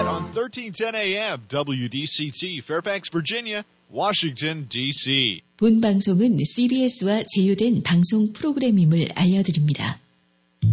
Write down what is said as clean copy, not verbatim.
ahead on 1310 AM WDCT, Fairfax, Virginia, Washington, D.C. 본 방송은 CBS와 제휴된 방송 프로그램임을 알려드립니다.